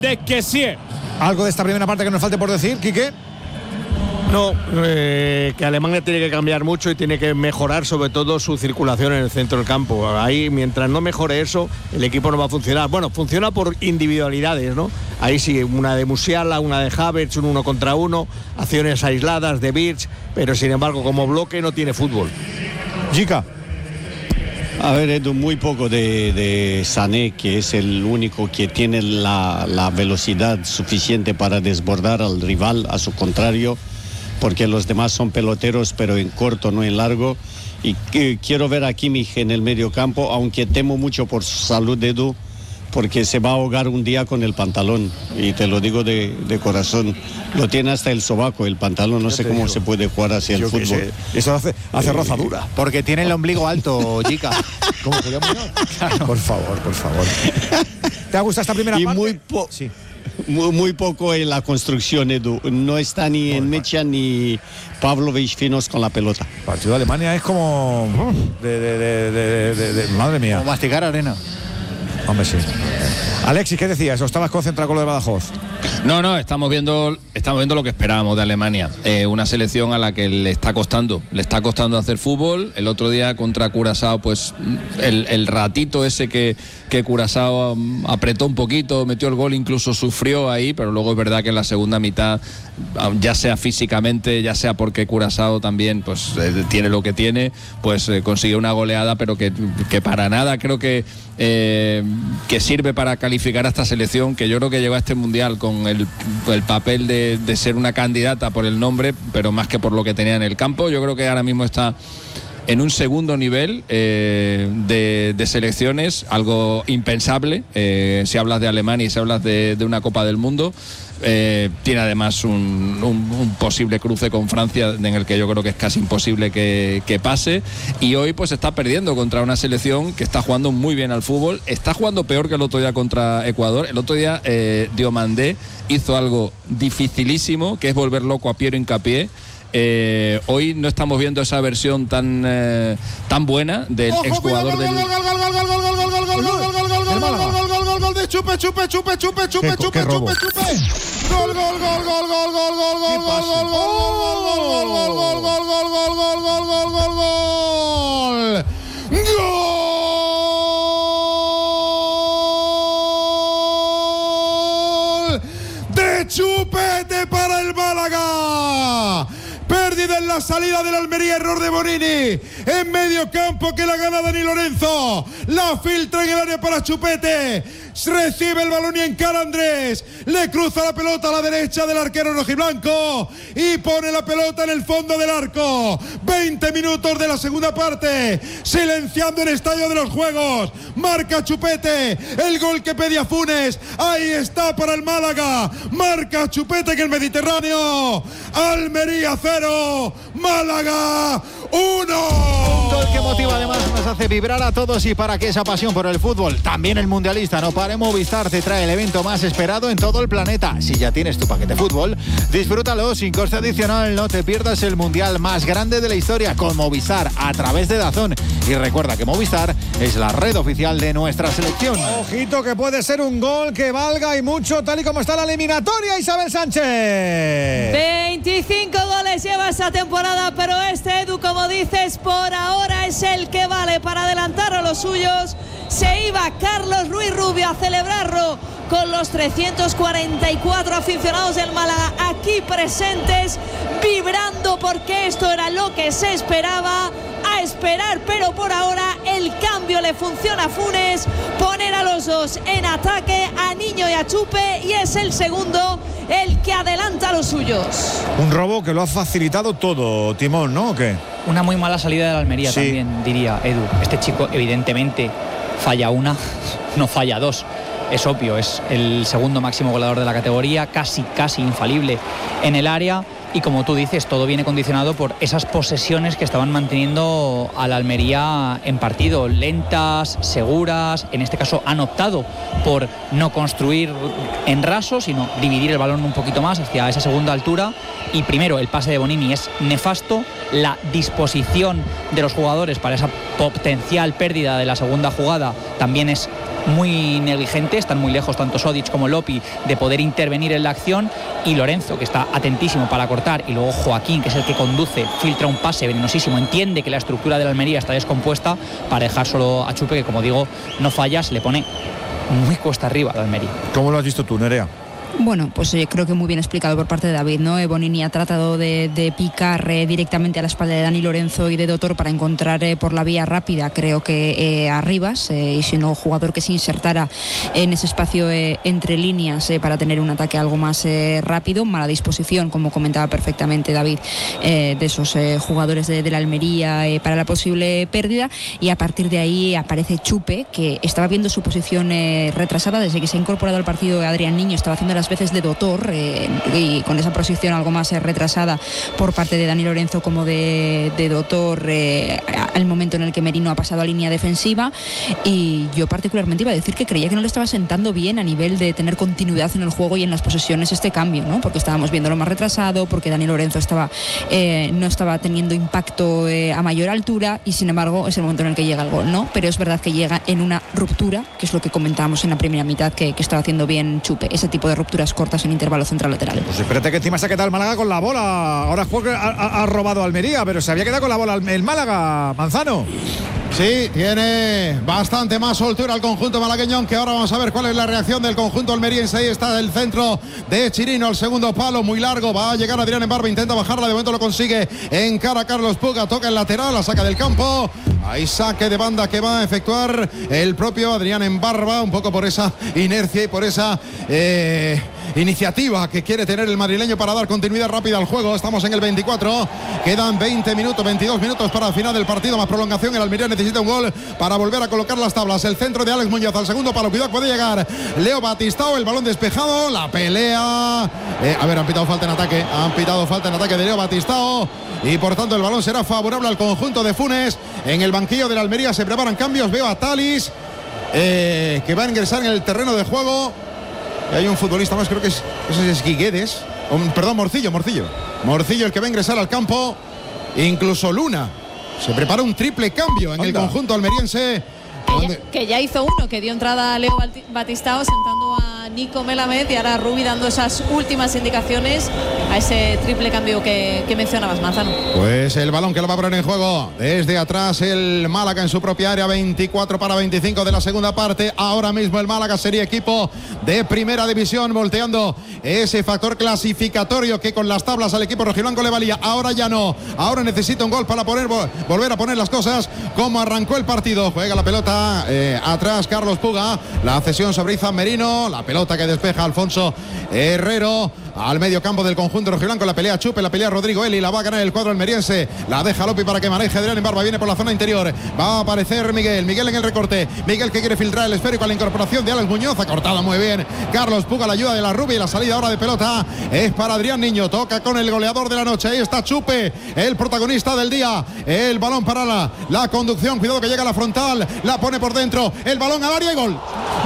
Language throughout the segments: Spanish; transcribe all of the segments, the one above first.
de Kessié. ¿Algo de esta primera parte que nos falte por decir, Quique? No, que Alemania tiene que cambiar mucho y tiene que mejorar sobre todo su circulación en el centro del campo. Ahí, mientras no mejore eso, el equipo no va a funcionar. Bueno, funciona por individualidades, ¿no? Ahí sí, una de Musiala, una de Havertz, un 1 contra 1, acciones aisladas de Birch, pero sin embargo como bloque no tiene fútbol. Jica. A ver, Edu, muy poco de Sané, que es el único que tiene la velocidad suficiente para desbordar al rival, a su contrario, porque los demás son peloteros, pero en corto, no en largo. Y quiero ver a Kimmich en el medio campo, aunque temo mucho por su salud, Edu, porque se va a ahogar un día con el pantalón, y te lo digo de corazón. Lo tiene hasta el sobaco, el pantalón, no sé cómo se puede jugar hacia el fútbol. Eso hace rozadura. Porque tiene el ombligo alto, Jica. ¿Cómo se llama? Claro. Por favor. ¿Te ha gustado esta primera parte? Muy poco en la construcción, Edu. No está ni en Mecha ni Pavlovich finos con la pelota. El partido de Alemania es como... madre mía. Como masticar arena. Hombre, sí. Alexis, ¿qué decías? ¿O estabas concentrado con lo de Badajoz? No, estamos viendo lo que esperábamos de Alemania. Una selección a la que le está costando hacer fútbol. El otro día contra Curazao, pues el ratito ese que Curazao apretó un poquito, metió el gol, incluso sufrió ahí, pero luego es verdad que en la segunda mitad, ya sea físicamente, ya sea porque Curazao también pues tiene lo que tiene, pues consiguió una goleada, pero que para nada creo que sirve para calificar a esta selección, que yo creo que llegó a este mundial con el papel de ser una candidata por el nombre, pero más que por lo que tenía en el campo. Yo creo que ahora mismo está en un segundo nivel de selecciones, algo impensable si hablas de Alemania y si hablas de una Copa del Mundo. Tiene además un posible cruce con Francia, en el que yo creo que es casi imposible que pase, y hoy pues está perdiendo contra una selección que está jugando muy bien al fútbol. Está jugando peor que el otro día contra Ecuador. El otro día Diomandé hizo algo dificilísimo, que es volver loco a Piero Hincapié. Hoy no estamos viendo esa versión tan buena del exjugador del... De chupe. De chupete para el Málaga. Pérdida en la salida del Almería, error de Bonini. En medio campo que la gana Dani Lorenzo. La filtra en el área para Chupete. Recibe el balón y encara a Andrés. Le cruza la pelota a la derecha del arquero rojiblanco y pone la pelota en el fondo del arco. 20 minutos de la segunda parte. Silenciando el estadio de los juegos. Marca Chupete. El gol que pedía Funes. Ahí está para el Málaga. Marca Chupete en el Mediterráneo. Almería 0. Málaga 1. Un gol que motiva, además nos hace vibrar a todos, y para que esa pasión por el fútbol, también el mundialista, no pare, Movistar te trae el evento más esperado en todo el planeta. Si ya tienes tu paquete fútbol, disfrútalo sin coste adicional. No te pierdas el mundial más grande de la historia con Movistar a través de DAZN. Y recuerda que Movistar es la red oficial de nuestra selección. Ojito que puede ser un gol que valga y mucho, tal y como está la eliminatoria, Isabel Sánchez. 25 goles lleva esa temporada, pero este, Edu, como dices, por ahora es el que vale para adelantar a los suyos. Se iba Carlos Ruiz Rubio a celebrarlo con los 344 aficionados del Málaga aquí presentes, vibrando, porque esto era lo que se esperaba. A esperar, pero por ahora el cambio le funciona a Funes, poner a los dos en ataque, a Niño y a Chupe, y es el segundo el que adelanta a los suyos. Un robo que lo ha facilitado todo, Timón, ¿no? ¿O qué? Una muy mala salida de la Almería, sí. También diría Edu. Este chico evidentemente falla una, no falla dos. Es obvio, es el segundo máximo goleador de la categoría, casi infalible en el área. Y como tú dices, todo viene condicionado por esas posesiones que estaban manteniendo a la Almería en partido, lentas, seguras. En este caso han optado por no construir en raso, sino dividir el balón un poquito más hacia esa segunda altura. Y primero, el pase de Bonini es nefasto. La disposición de los jugadores para esa potencial pérdida de la segunda jugada también es muy negligente, están muy lejos tanto Sodic como Lopi de poder intervenir en la acción, y Lorenzo, que está atentísimo para cortar, y luego Joaquín, que es el que conduce, filtra un pase venenosísimo, entiende que la estructura de la Almería está descompuesta para dejar solo a Chupe, que como digo, no falla, se le pone muy cuesta arriba a la Almería. ¿Cómo lo has visto tú, Nerea? Bueno, pues creo que muy bien explicado por parte de David, ¿no? Bonini ha tratado de picar directamente a la espalda de Dani Lorenzo y de Dotor para encontrar por la vía rápida, creo que a Rivas, y si no, jugador que se insertara en ese espacio entre líneas para tener un ataque algo más rápido. Mala disposición, como comentaba perfectamente David, de esos jugadores de la Almería para la posible pérdida, y a partir de ahí aparece Chupe, que estaba viendo su posición retrasada desde que se ha incorporado al partido. Adrián Niño estaba haciendo las veces de Dotor, y con esa posición algo más retrasada por parte de Dani Lorenzo como de Dotor, al momento en el que Merino ha pasado a línea defensiva. Y yo particularmente iba a decir que creía que no le estaba sentando bien a nivel de tener continuidad en el juego y en las posesiones este cambio, ¿no? Porque estábamos viéndolo más retrasado, porque Dani Lorenzo no estaba teniendo impacto a mayor altura, y sin embargo es el momento en el que llega el gol, ¿no? Pero es verdad que llega en una ruptura, que es lo que comentábamos en la primera mitad, que estaba haciendo bien Chupe, ese tipo de rupturas cortas en intervalo central-lateral. Pues espérate, que encima se ha quedado el Málaga con la bola. Ahora ha robado Almería, pero se había quedado con la bola el Málaga, Manzano. Sí, tiene bastante más soltura el conjunto malagueño, aunque ahora vamos a ver cuál es la reacción del conjunto almeriense. Ahí está el centro de Chirino, el segundo palo muy largo, va a llegar Adrián Embarba, intenta bajarla, de momento lo consigue, encara a Carlos Puga, toca el lateral, la saca del campo. Hay saque de banda que va a efectuar el propio Adrián Embarba, un poco por esa inercia y por esa iniciativa que quiere tener el madrileño para dar continuidad rápida al juego. Estamos en el 24, quedan 22 minutos para el final del partido, más prolongación. El Almería necesita un gol para volver a colocar las tablas. El centro de Alex Muñoz al segundo palo, cuidado, puede llegar Leo Batistao, el balón despejado, la pelea, han pitado falta en ataque de Leo Batistao, y por tanto el balón será favorable al conjunto de Funes. En el banquillo de la Almería se preparan cambios, veo a Talis que va a ingresar en el terreno de juego. Hay un futbolista más, creo que es Guiguedes, Morcillo el que va a ingresar al campo. Incluso Luna, se prepara un triple cambio en el conjunto almeriense. Que ya hizo uno, que dio entrada a Leo Batistao sentando a Nico Melamed, y ahora Rubi dando esas últimas indicaciones a ese triple cambio que mencionabas, Manzano. Pues el balón que lo va a poner en juego desde atrás el Málaga en su propia área, 24-25 de la segunda parte. Ahora mismo el Málaga sería equipo de primera división, volteando ese factor clasificatorio que con las tablas al equipo rojiblanco le valía. Ahora ya no, ahora necesita un gol para volver a poner las cosas como arrancó el partido. Juega la pelota atrás Carlos Puga, la cesión sobre Izan Merino, la pelota que despeja Alfonso Herrero al medio campo del conjunto rojiblanco. La pelea Chupe, la pelea Rodrigo Eli, la va a ganar el cuadro almeriense, la deja Lopi para que maneje Adrián Embarba, viene por la zona interior, va a aparecer Miguel en el recorte, Miguel que quiere filtrar el esférico a la incorporación de Alex Muñoz, ha cortado muy bien Carlos Puga, la ayuda de la Rubia, y la salida ahora de pelota es para Adrián Niño, toca con el goleador de la noche, ahí está Chupe, el protagonista del día, el balón para la conducción, cuidado que llega a la frontal, la pone por dentro, el balón al área y gol.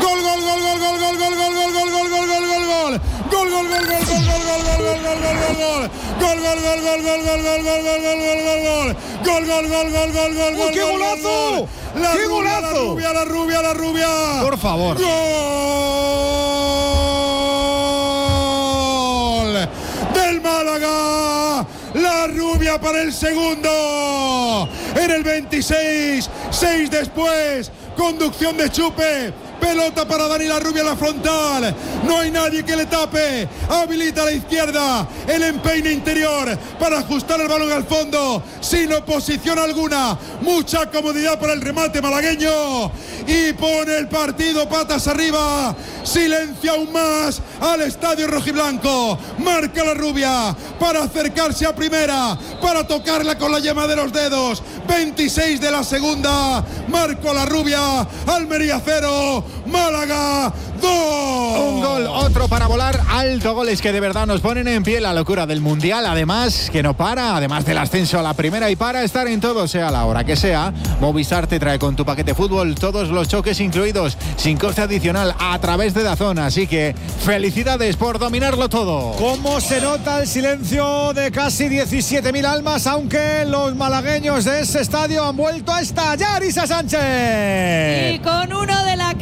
¡Qué golazo! ¡Qué golazo! La rubia. Por favor. ¡Gol del Málaga! La Rubia para el segundo. En el 26, 6 después. Conducción de Chupe. Pelota para Dani La Rubia en la frontal. No hay nadie que le tape. Habilita a la izquierda. El empeine interior para ajustar el balón al fondo. Sin oposición alguna. Mucha comodidad para el remate malagueño. Y pone el partido patas arriba. Silencia aún más al estadio rojiblanco. Marca La Rubia para acercarse a primera. Para tocarla con la yema de los dedos. 26 de la segunda. Marco La Rubia. Almería 0. Málaga 2. Un gol, otro para volar alto. Goles que de verdad nos ponen en pie. La locura del Mundial, además, que no para. Además del ascenso a la primera, y para estar en todo, sea la hora que sea, Movistar te trae con tu paquete fútbol todos los choques incluidos, sin coste adicional, a través de DAZN. Así que felicidades por dominarlo todo. ¿Cómo se nota el silencio de casi 17.000 almas, aunque los malagueños de ese estadio han vuelto a estallar, Isa Sánchez? Y con uno de la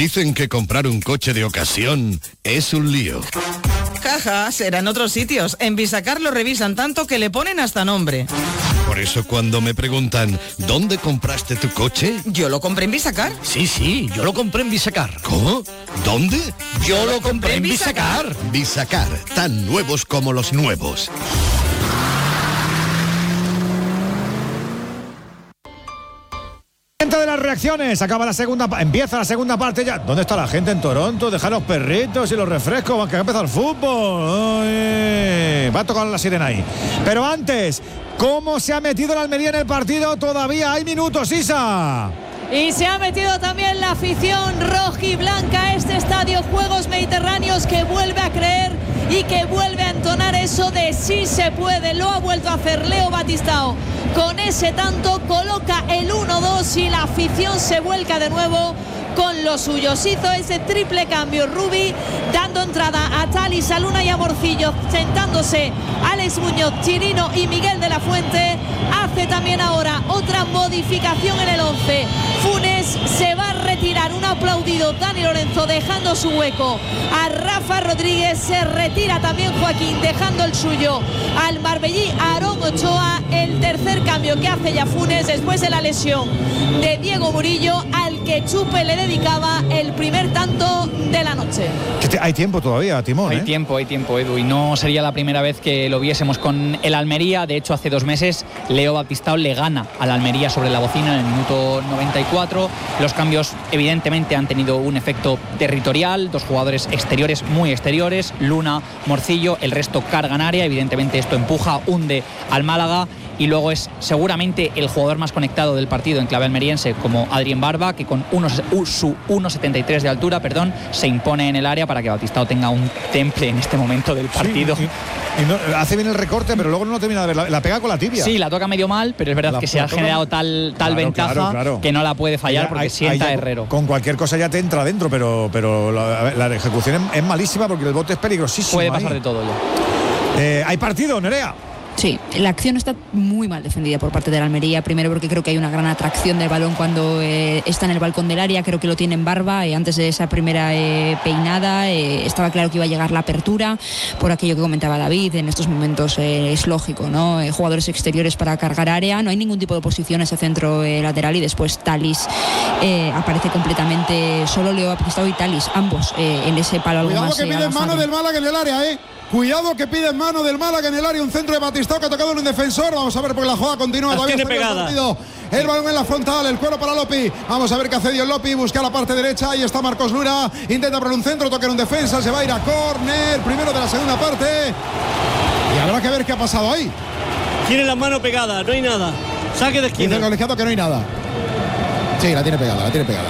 Dicen que comprar un coche de ocasión es un lío. Jaja, será en otros sitios. En Visacar lo revisan tanto que le ponen hasta nombre. Por eso cuando me preguntan, ¿dónde compraste tu coche? Yo lo compré en Visacar. Sí, yo lo compré en Visacar. ¿Cómo? ¿Dónde? Yo lo compré en Visacar. Visacar, tan nuevos como los nuevos. De las reacciones, empieza la segunda parte ya. ¿Dónde está la gente en Toronto? Deja los perritos y los refrescos, que ha empezado el fútbol. Ay, va a tocar la sirena ahí. Pero antes, ¿cómo se ha metido la Almería en el partido? Todavía hay minutos, Isa. Y se ha metido también la afición rojiblanca a este estadio Juegos Mediterráneos, que vuelve a creer y que vuelve a entonar eso de sí se puede. Lo ha vuelto a hacer Leo Batistao. Con ese tanto coloca el 1-2 y la afición se vuelca de nuevo con los suyos. Hizo ese triple cambio Rubi, dando entrada a Talis, a Luna y a Morcillo, sentándose Alex Muñoz, Chirino y Miguel de la Fuente. Hace también ahora otra modificación en el 11. Funes se va a retirar, un aplaudido Dani Lorenzo dejando su hueco a Rafa Rodríguez. Se retira también Joaquín dejando el suyo al Marbellí, Aarón Ochoa. El tercer cambio que hace ya Funes después de la lesión de Diego Murillo, al que Chupe le dedicaba el primer tanto de la noche. Hay tiempo todavía, Timón. Hay tiempo, Edu, y no sería la primera vez que lo viésemos con el Almería. De hecho, hace 2 meses Leo Batistao le gana al Almería sobre la bocina en el minuto 94. Los cambios evidentemente han tenido un efecto territorial, 2 jugadores exteriores, muy exteriores, Luna, Morcillo, el resto carga en área. Evidentemente esto empuja, hunde al Málaga. Y luego es seguramente el jugador más conectado del partido en clave almeriense, como Adrián Barba, que con su 1,73 de altura, se impone en el área para que Batistao tenga un temple en este momento del partido. Sí, y no, hace bien el recorte, pero luego no termina de ver, la pega con la tibia. Sí, la toca medio mal, pero es verdad que se ha generado tal ventaja que no la puede fallar, porque sienta a Herrero. Con cualquier cosa ya te entra dentro, pero la ejecución es malísima porque el bote es peligrosísimo. Puede pasar de todo ya. ¿Hay partido, Nerea? Sí, la acción está muy mal defendida por parte de la Almería. Primero porque creo que hay una gran atracción del balón cuando está en el balcón del área. Creo que lo tiene en Barba. Antes de esa primera peinada estaba claro que iba a llegar la apertura. Por aquello que comentaba David, en estos momentos es lógico, ¿no? Jugadores exteriores para cargar área. No hay ningún tipo de oposición a ese centro lateral. Y después Talis aparece completamente solo. Leo Batistao y Talis, ambos en ese palo. Cuidado algo más, que pide mano del Málaga en el área, Cuidado que pide mano del Málaga en el área, un centro de Batistao que ha tocado en un defensor. Vamos a ver porque la jugada continúa. Todavía tiene pegada. El balón en la frontal, el cuero para Lopi. Vamos a ver qué hace Dion Lopi, busca la parte derecha. Ahí está Marcos Luna, intenta por un centro, toca en un defensa, se va a ir a córner, primero de la segunda parte. Y habrá que ver qué ha pasado ahí. Tiene la mano pegada, no hay nada. Saque de esquina. Dice el colegiado que no hay nada. Sí, la tiene pegada.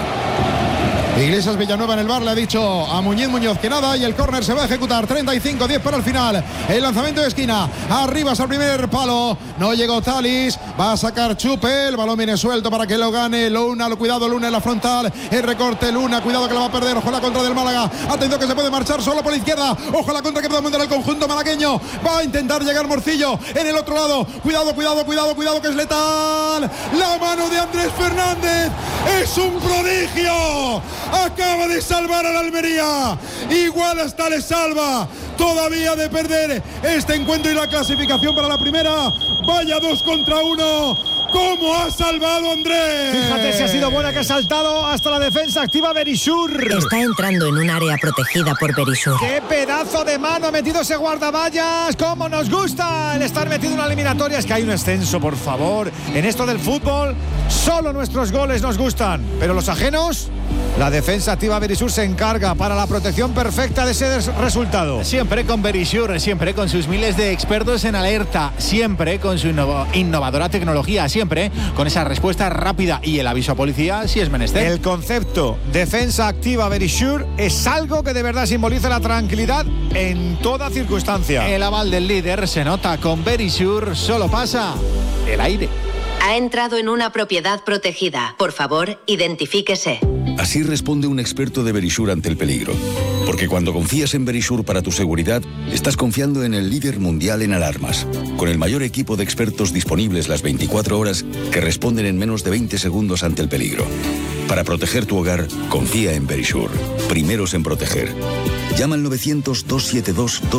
Iglesias Villanueva en el bar le ha dicho a Muñoz que nada, y el córner se va a ejecutar. 35-10 para el final. El lanzamiento de esquina, arriba al primer palo, no llegó Talis, va a sacar Chupe, el balón viene suelto para que lo gane Luna. Cuidado, Luna en la frontal, el recorte Luna, cuidado que la va a perder. Ojo la contra del Málaga, atención que se puede marchar solo por la izquierda. Ojo la contra que puede mandar el conjunto malagueño, va a intentar llegar Morcillo en el otro lado. Cuidado que es letal. La mano de Andrés Fernández es un prodigio. Acaba de salvar a la Almería. Igual hasta le salva todavía de perder este encuentro y la clasificación para la primera. Vaya 2 contra 1. ¿Cómo ha salvado Andrés? Fíjate si ha sido buena que ha saltado hasta la defensa activa Berisur. Está entrando en un área protegida por Berisur. ¡Qué pedazo de mano ha metido ese guardaballas! ¡Cómo nos gusta el estar metido en una eliminatoria! Es que hay un ascenso, por favor. En esto del fútbol, solo nuestros goles nos gustan. Pero los ajenos, la defensa activa Berisur se encarga para la protección perfecta de ese resultado. Siempre con Berisur, siempre con sus miles de expertos en alerta, siempre con su innovadora tecnología, siempre con esa respuesta rápida y el aviso a policía si es menester. El concepto defensa activa Berisur es algo que de verdad simboliza la tranquilidad en toda circunstancia. El aval del líder se nota. Con Berisur solo pasa el aire. Ha entrado en una propiedad protegida. Por favor, identifíquese. Así responde un experto de Berisur ante el peligro. Porque cuando confías en Berisur para tu seguridad, estás confiando en el líder mundial en alarmas. Con el mayor equipo de expertos disponibles las 24 horas que responden en menos de 20 segundos ante el peligro. Para proteger tu hogar, confía en Verisure. Primeros en proteger. Llama al 900-272-272.